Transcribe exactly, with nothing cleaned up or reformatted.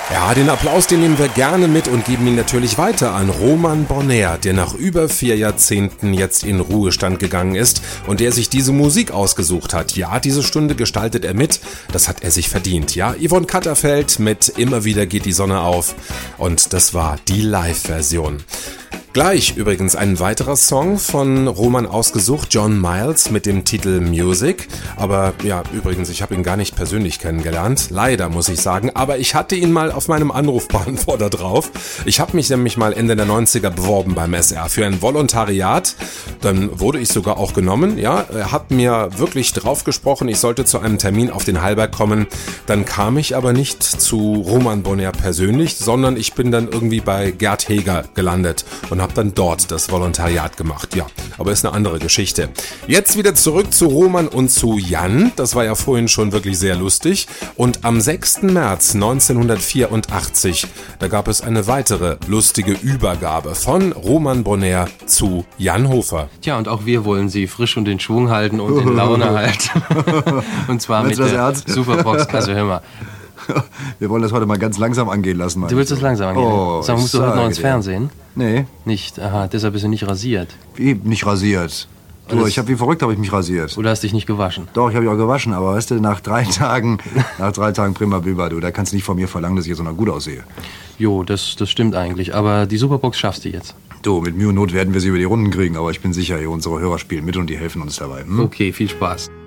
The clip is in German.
Ja, den Applaus, den nehmen wir gerne mit und geben ihn natürlich weiter an Roman Bonheur, der nach über vier Jahrzehnten jetzt in Ruhestand gegangen ist und der sich diese Musik ausgesucht hat. Ja, diese Stunde gestaltet er mit, das hat er sich verdient. Ja, Yvonne Katterfeld mit Immer wieder geht die Sonne auf und das war die Live-Version. Gleich übrigens ein weiterer Song von Roman ausgesucht, John Miles mit dem Titel Music. Aber ja, übrigens, ich habe ihn gar nicht persönlich kennengelernt, leider muss ich sagen, aber ich hatte ihn mal auf meinem Anrufbeantworter drauf. Ich habe mich nämlich mal Ende der neunziger beworben beim S R für ein Volontariat. Dann wurde ich sogar auch genommen, ja, er hat mir wirklich drauf gesprochen, ich sollte zu einem Termin auf den Hallberg kommen. Dann kam ich aber nicht zu Roman Bonheur persönlich, sondern ich bin dann irgendwie bei Gerd Heger gelandet und habe dann dort das Volontariat gemacht. Ja, aber ist eine andere Geschichte. Jetzt wieder zurück zu Roman und zu Jan. Das war ja vorhin schon wirklich sehr lustig. Und am sechsten März neunzehnhundertvierundachtzig, da gab es eine weitere lustige Übergabe von Roman Bonheur zu Jan Hofer. Tja, und auch wir wollen Sie frisch und in Schwung halten und in Laune halten. Und zwar mit der Superbox. Also hör mal. Wir wollen das heute mal ganz langsam angehen lassen. Du willst das langsam angehen? Oh, Sag, musst du heute noch ins Fernsehen? Nee. Nicht? Aha, deshalb bist du nicht rasiert. Wie nicht rasiert? Du, ich habe wie verrückt habe ich mich rasiert. Oder hast dich nicht gewaschen? Doch, ich habe mich auch gewaschen, aber weißt du, nach drei Tagen, nach drei Tagen prima biba, du, da kannst du nicht von mir verlangen, dass ich jetzt so noch gut aussehe. Jo, das, das stimmt eigentlich, aber die Superbox schaffst du jetzt. Du, mit Mühe und Not werden wir sie über die Runden kriegen, aber ich bin sicher, unsere Hörer spielen mit und die helfen uns dabei. Hm? Okay, viel Spaß.